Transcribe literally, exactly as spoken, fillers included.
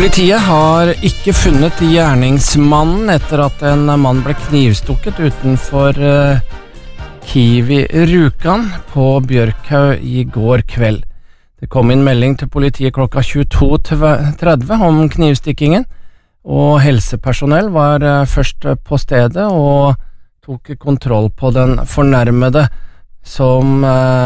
Politiet har ikke funnet gjerningsmannen etter at en mann ble knivstukket utenfor uh, Kiwi Rjukan på Bjørkhaug i går kveld. Det kom inn melding til politiet klokka tjueto tretti om knivstikkingen, og helsepersonell var uh, først på stedet og tok kontroll på den fornærmede som uh,